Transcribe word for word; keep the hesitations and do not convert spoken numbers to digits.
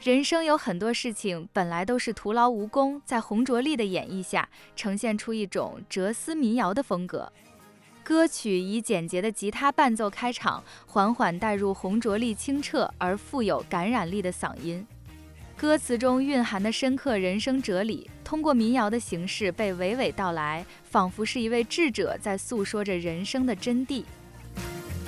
人生有很多事情本来都是徒劳无功，在洪卓立的演绎下，呈现出一种哲思民谣的风格。歌曲以简洁的吉他伴奏开场，缓缓带入洪卓立清澈而富有感染力的嗓音。歌词中蕴含的深刻人生哲理，通过民谣的形式被娓娓道来，仿佛是一位智者在诉说着人生的真谛。